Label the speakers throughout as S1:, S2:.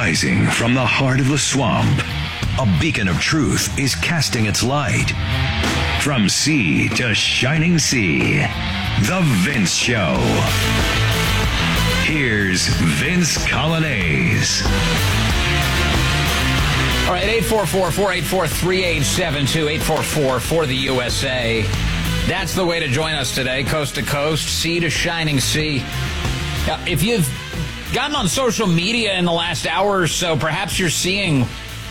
S1: Rising from the heart of the swamp, a beacon of truth is casting its light. From sea to shining sea, The Vince Show. Here's Vince Coglianese.
S2: All right, 844-484-3872, 844 for the USA. That's the way to join us today, coast to coast, sea to shining sea. Now, if you've gotten on social media in the last hour or so, perhaps you're seeing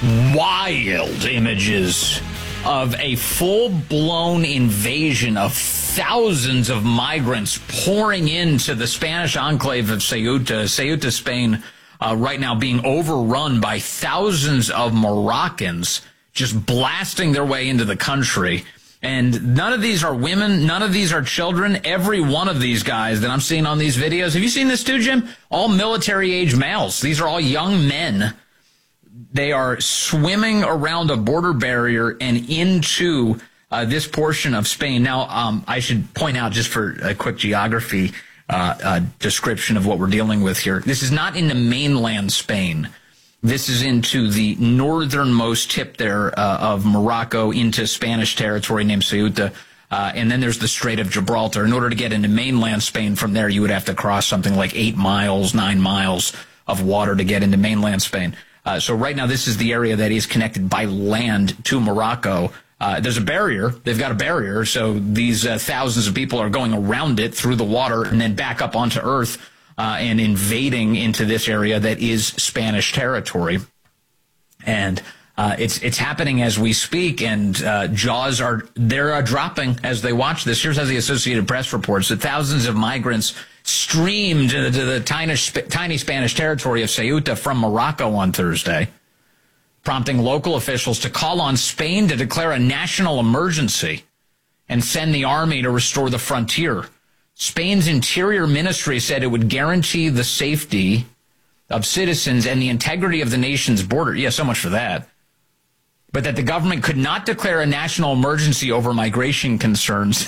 S2: wild images of a full-blown invasion of thousands of migrants pouring into the Spanish enclave of Ceuta, Spain, right now being overrun by thousands of Moroccans just blasting their way into the country. And none of these are women. None of these are children. Every one of these guys that I'm seeing on these videos. Have you seen this too, Jim? All military-age males. These are all young men. They are swimming around a border barrier and into this portion of Spain. Now, I should point out, just for a quick geography description of what we're dealing with here, this is not in the mainland Spain. This is into the northernmost tip there of Morocco into Spanish territory named Ceuta. And then there's the Strait of Gibraltar. In order to get into mainland Spain from there, you would have to cross something like 9 miles of water to get into mainland Spain. So right now, this is the area that is connected by land to Morocco. There's a barrier. They've got a barrier. So these thousands of people are going around it through the water and then back up onto Earth. And invading into this area that is Spanish territory. And it's happening as we speak, and jaws are dropping as they watch this. Here's how the Associated Press reports that thousands of migrants streamed into the tiny Spanish territory of Ceuta from Morocco on Thursday, prompting local officials to call on Spain to declare a national emergency and send the army to restore the frontier. Spain's Interior Ministry said it would guarantee the safety of citizens and the integrity of the nation's border. Yeah, so much for that. But that the government could not declare a national emergency over migration concerns.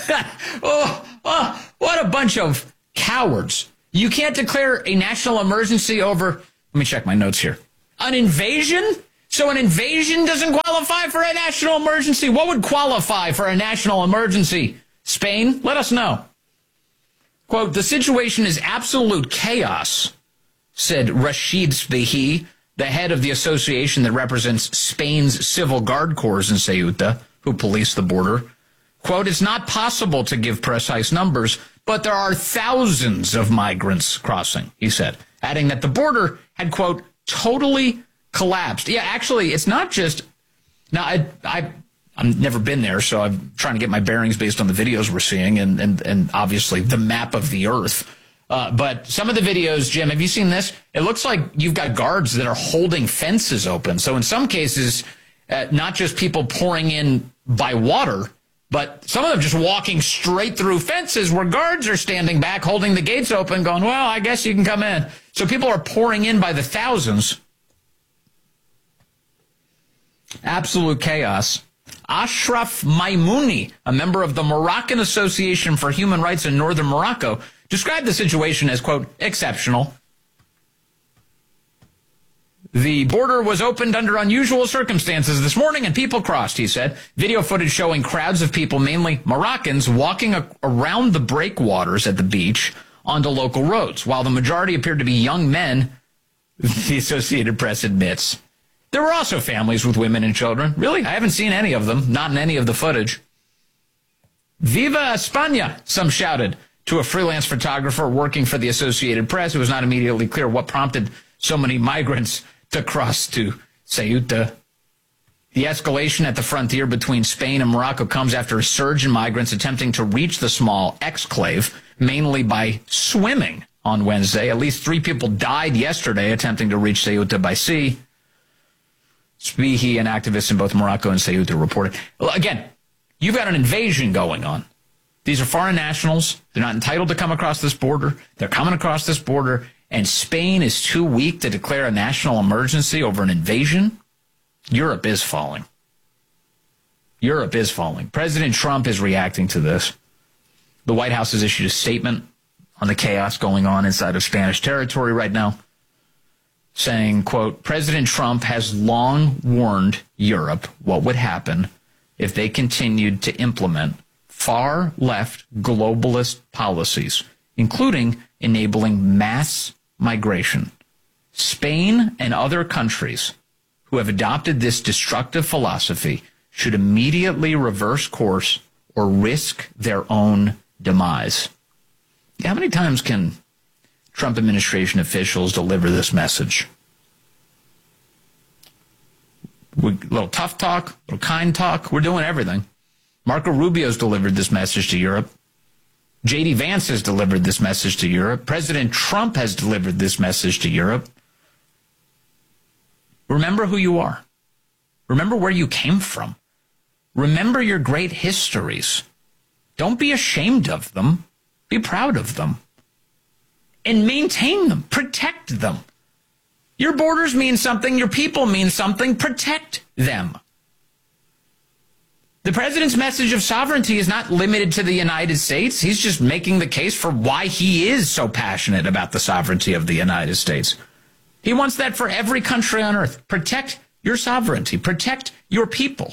S2: What a bunch of cowards. You can't declare a national emergency over, let me check my notes here, an invasion? So an invasion doesn't qualify for a national emergency? What would qualify for a national emergency? Spain? Let us know. Quote, the situation is absolute chaos, said Rashid Sbehi, the head of the association that represents Spain's civil guard corps in Ceuta, who police the border. Quote, it's not possible to give precise numbers, but there are thousands of migrants crossing, he said, adding that the border had, quote, totally collapsed. Yeah, actually, it's not just, now I've never been there, so I'm trying to get my bearings based on the videos we're seeing and obviously the map of the earth. But some of the videos, Jim, have you seen this? It looks like you've got guards that are holding fences open. So in some cases, not just people pouring in by water, but some of them just walking straight through fences where guards are standing back, holding the gates open, going, well, I guess you can come in. So people are pouring in by the thousands. Absolute chaos. Ashraf Maimouni, a member of the Moroccan Association for Human Rights in northern Morocco, described the situation as, quote, exceptional. The border was opened under unusual circumstances this morning and people crossed, he said. Video footage showing crowds of people, mainly Moroccans, walking around the breakwaters at the beach onto local roads, while the majority appeared to be young men, the Associated Press admits. There were also families with women and children. Really? I haven't seen any of them, not in any of the footage. Viva España, some shouted to a freelance photographer working for the Associated Press. It was not immediately clear what prompted so many migrants to cross to Ceuta. The escalation at the frontier between Spain and Morocco comes after a surge in migrants attempting to reach the small exclave, mainly by swimming on Wednesday. At least 3 people died yesterday attempting to reach Ceuta by sea. Sbehi and activists in both Morocco and Ceuta reported. Well, again, you've got an invasion going on. These are foreign nationals. They're not entitled to come across this border. They're coming across this border, and Spain is too weak to declare a national emergency over an invasion. Europe is falling. Europe is falling. President Trump is reacting to this. The White House has issued a statement on the chaos going on inside of Spanish territory right now. saying, quote, President Trump has long warned Europe what would happen if they continued to implement far-left globalist policies, including enabling mass migration. Spain and other countries who have adopted this destructive philosophy should immediately reverse course or risk their own demise. How many times can Trump administration officials deliver this message? A little tough talk, a little kind talk. We're doing everything. Marco Rubio's delivered this message to Europe. J.D. Vance has delivered this message to Europe. President Trump has delivered this message to Europe. Remember who you are. Remember where you came from. Remember your great histories. Don't be ashamed of them. Be proud of them. And maintain them. Protect them. Your borders mean something. Your people mean something. Protect them. The president's message of sovereignty is not limited to the United States. He's just making the case for why he is so passionate about the sovereignty of the United States. He wants that for every country on earth. Protect your sovereignty. Protect your people.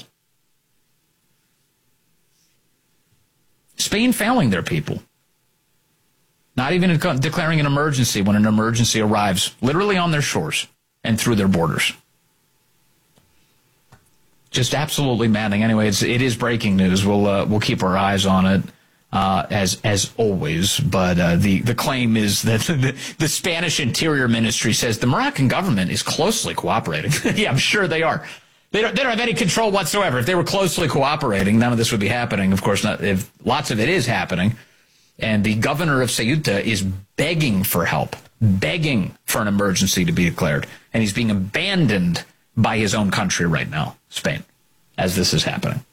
S2: Spain failing their people. Not even declaring an emergency when an emergency arrives literally on their shores and through their borders. Just absolutely maddening. Anyway, it is breaking news. We'll keep our eyes on it as always. But the claim is that the Spanish Interior Ministry says the Moroccan government is closely cooperating. Yeah, I'm sure they are. They don't have any control whatsoever. If they were closely cooperating, none of this would be happening. Of course, not if lots of it is happening. And the governor of Ceuta is begging for help, begging for an emergency to be declared. And he's being abandoned by his own country right now, Spain, as this is happening.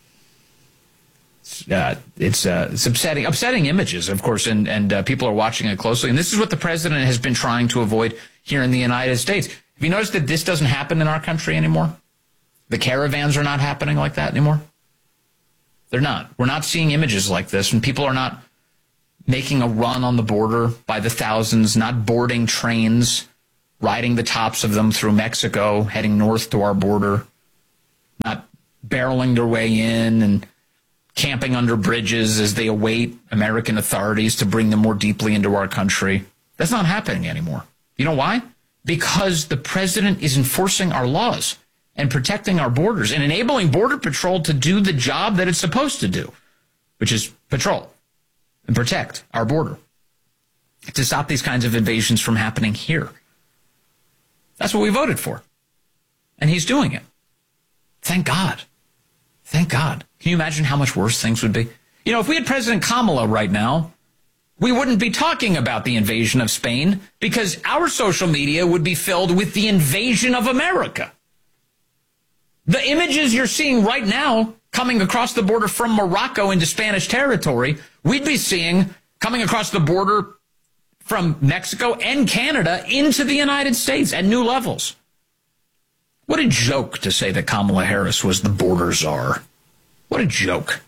S2: It's upsetting images, of course, and people are watching it closely. And this is what the president has been trying to avoid here in the United States. Have you noticed that this doesn't happen in our country anymore? The caravans are not happening like that anymore. They're not. We're not seeing images like this, and people are not making a run on the border by the thousands, not boarding trains, riding the tops of them through Mexico, heading north to our border, not barreling their way in and camping under bridges as they await American authorities to bring them more deeply into our country. That's not happening anymore. You know why? Because the president is enforcing our laws and protecting our borders and enabling Border Patrol to do the job that it's supposed to do, which is patrol and protect our border, to stop these kinds of invasions from happening here. That's what we voted for. And he's doing it. Thank God. Thank God. Can you imagine how much worse things would be? You know, if we had President Kamala right now, we wouldn't be talking about the invasion of Spain because our social media would be filled with the invasion of America. The images you're seeing right now coming across the border from Morocco into Spanish territory, we'd be seeing coming across the border from Mexico and Canada into the United States at new levels. What a joke to say that Kamala Harris was the border czar. What a joke.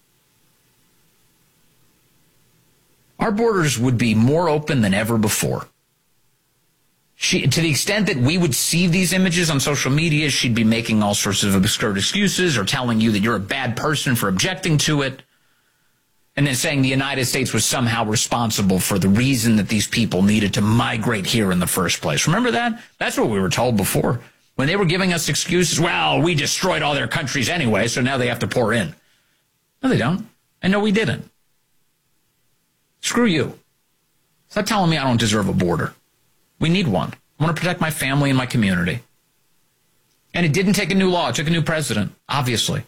S2: Our borders would be more open than ever before. To the extent that we would see these images on social media, she'd be making all sorts of absurd excuses or telling you that you're a bad person for objecting to it, and then saying the United States was somehow responsible for the reason that these people needed to migrate here in the first place. Remember that? That's what we were told before. When they were giving us excuses, well, we destroyed all their countries anyway, so now they have to pour in. No, they don't. And no, we didn't. Screw you. Stop telling me I don't deserve a border. We need one. I want to protect my family and my community. And it didn't take a new law. It took a new president, obviously.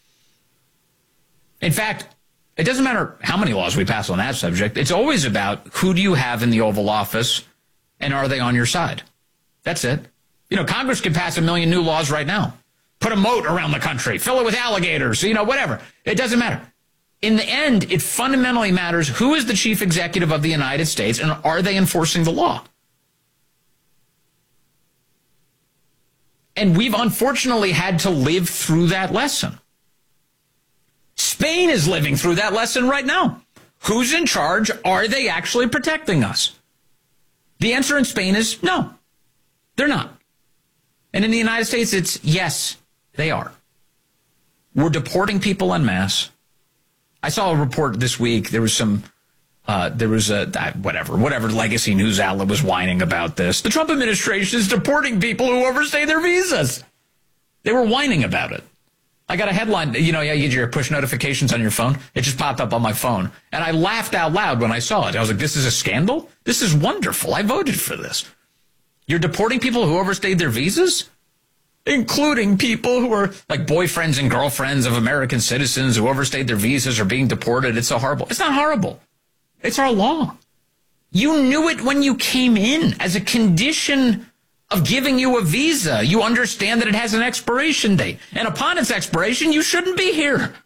S2: In fact, it doesn't matter how many laws we pass on that subject. It's always about who do you have in the Oval Office and are they on your side? That's it. You know, Congress can pass 1 million new laws right now. Put a moat around the country. Fill it with alligators. You know, whatever. It doesn't matter. In the end, it fundamentally matters who is the chief executive of the United States and are they enforcing the law? And we've unfortunately had to live through that lesson. Spain is living through that lesson right now. Who's in charge? Are they actually protecting us? The answer in Spain is no. They're not. And in the United States, it's yes, they are. We're deporting people en masse. I saw a report this week. There was whatever legacy news outlet was whining about this. The Trump administration is deporting people who overstay their visas. They were whining about it. I got a headline, you get your push notifications on your phone. It just popped up on my phone. And I laughed out loud when I saw it. I was like, this is a scandal? This is wonderful. I voted for this. You're deporting people who overstayed their visas? Including people who are like boyfriends and girlfriends of American citizens who overstayed their visas are being deported. It's so horrible. It's not horrible. It's our law. You knew it when you came in as a condition of giving you a visa. You understand that it has an expiration date. And upon its expiration, you shouldn't be here.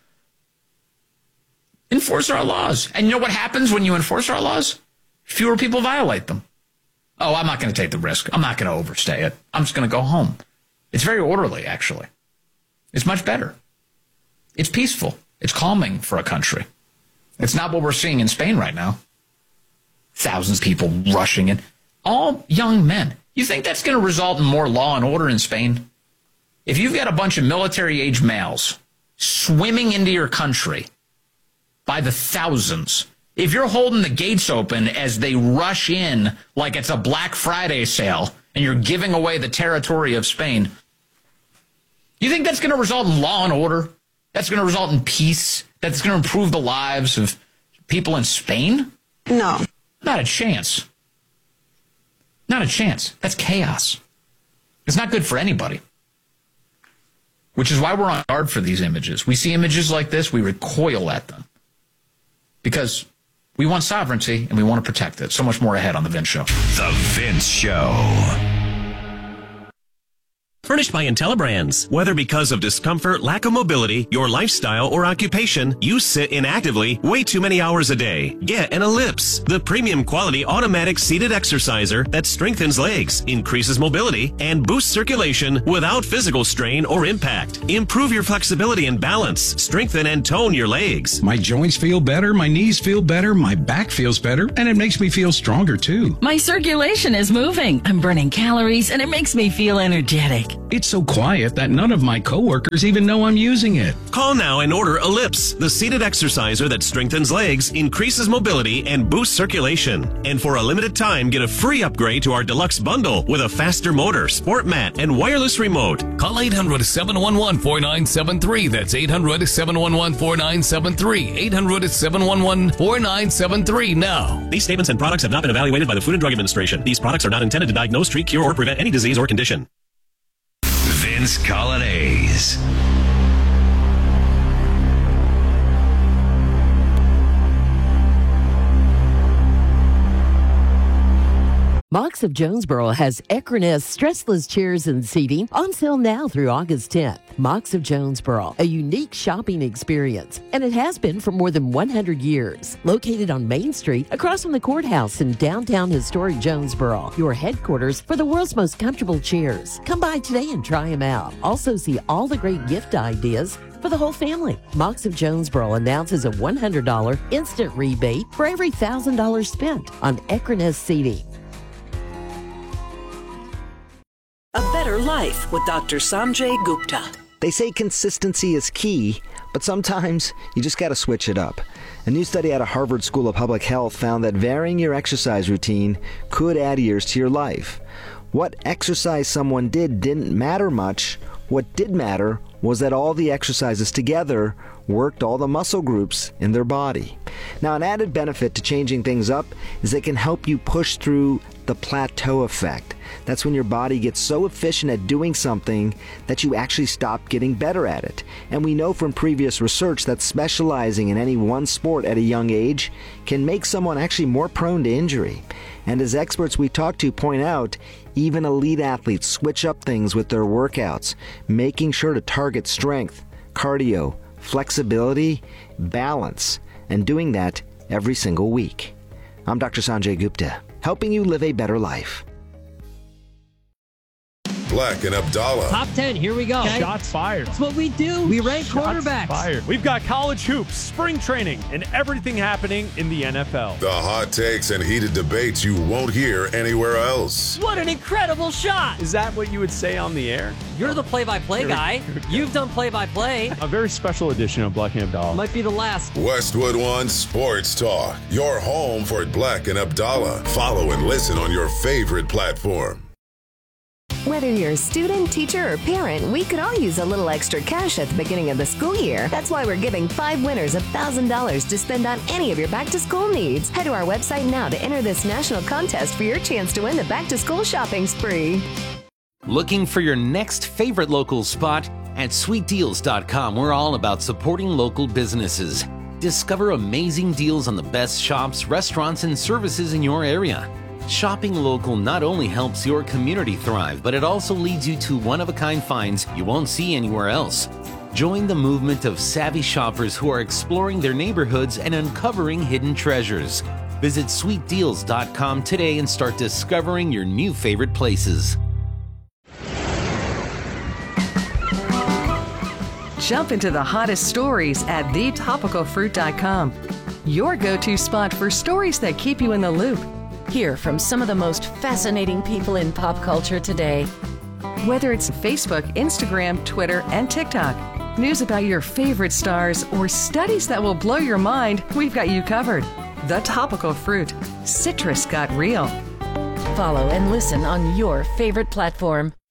S2: Enforce our laws. And you know what happens when you enforce our laws? Fewer people violate them. Oh, I'm not going to take the risk. I'm not going to overstay it. I'm just going to go home. It's very orderly, actually. It's much better. It's peaceful. It's calming for a country. It's not what we're seeing in Spain right now. Thousands of people rushing in. All young men. You think that's going to result in more law and order in Spain? If you've got a bunch of military-age males swimming into your country by the thousands, if you're holding the gates open as they rush in like it's a Black Friday sale and you're giving away the territory of Spain, you think that's going to result in law and order? That's going to result in peace? That's going to improve the lives of people in Spain?
S3: No.
S2: Not a chance. Not a chance. That's chaos. It's not good for anybody. Which is why we're on guard for these images. We see images like this, we recoil at them. Because we want sovereignty and we want to protect it. So much more ahead on The Vince Show.
S1: The Vince Show.
S4: Furnished by IntelliBrands. Whether because of discomfort, lack of mobility, your lifestyle, or occupation, you sit inactively way too many hours a day. Get an Ellipse, the premium quality automatic seated exerciser that strengthens legs, increases mobility, and boosts circulation without physical strain or impact. Improve your flexibility and balance. Strengthen and tone your legs.
S5: My joints feel better, my knees feel better, my back feels better, and it makes me feel stronger too.
S6: My circulation is moving. I'm burning calories, and it makes me feel energetic.
S5: It's so quiet that none of my coworkers even know I'm using it.
S4: Call now and order Ellipse, the seated exerciser that strengthens legs, increases mobility, and boosts circulation. And for a limited time, get a free upgrade to our deluxe bundle with a faster motor, sport mat, and wireless remote.
S7: Call 800-711-4973. That's 800-711-4973. 800-711-4973 now.
S4: These statements and products have not been evaluated by the Food and Drug Administration. These products are not intended to diagnose, treat, cure, or prevent any disease or condition.
S1: Vince Colonnese.
S8: Mox of Jonesboro has Equinus stressless chairs and seating on sale now through August 10th. Mox of Jonesboro, a unique shopping experience, and it has been for more than 100 years. Located on Main Street, across from the courthouse in downtown historic Jonesboro, your headquarters for the world's most comfortable chairs. Come by today and try them out. Also see all the great gift ideas for the whole family. Mox of Jonesboro announces a $100 instant rebate for every $1,000 spent on Equinus seating.
S9: A Better Life with Dr. Sanjay Gupta.
S10: They say consistency is key, but sometimes you just got to switch it up. A new study out of Harvard School of Public Health found that varying your exercise routine could add years to your life. What exercise someone did didn't matter much. What did matter was that all the exercises together worked all the muscle groups in their body. Now, an added benefit to changing things up is they can help you push through the plateau effect. That's when your body gets so efficient at doing something that you actually stop getting better at it. And we know from previous research that specializing in any one sport at a young age can make someone actually more prone to injury. And as experts we talk to point out, even elite athletes switch up things with their workouts, making sure to target strength, cardio, flexibility, balance, and doing that every single week. I'm Dr. Sanjay Gupta, helping you live a better life.
S3: Black and Abdallah.
S7: Top 10, here we go.
S11: Okay. Shots fired.
S7: That's what we do. We rank quarterbacks.
S11: Fired. We've got college hoops, spring training, and everything happening in the NFL.
S3: The hot takes and heated debates you won't hear anywhere else.
S7: What an incredible shot.
S11: Is that what you would say on the air?
S7: You're the play-by-play guy. You've done play-by-play.
S11: A very special edition of Black and Abdallah.
S7: Might be the last.
S3: Westwood One Sports Talk. Your home for Black and Abdallah. Follow and listen on your favorite platform.
S12: Whether you're a student, teacher, or parent, we could all use a little extra cash at the beginning of the school year. That's why we're giving 5 winners $1,000 to spend on any of your back-to-school needs. Head to our website now to enter this national contest for your chance to win the back-to-school shopping spree.
S13: Looking for your next favorite local spot? At sweetdeals.com, we're all about supporting local businesses. Discover amazing deals on the best shops, restaurants, and services in your area. Shopping local not only helps your community thrive, but it also leads you to one-of-a-kind finds you won't see anywhere else. Join the movement of savvy shoppers who are exploring their neighborhoods and uncovering hidden treasures. Visit sweetdeals.com today and start discovering your new favorite places.
S14: Jump into the hottest stories at thetopicalfruit.com. Your go-to spot for stories that keep you in the loop.
S6: Hear from some of the most fascinating people in pop culture today.
S14: Whether it's Facebook, Instagram, Twitter, and TikTok, news about your favorite stars, or studies that will blow your mind, we've got you covered. The Topical Fruit. Citrus got real.
S6: Follow and listen on your favorite platform.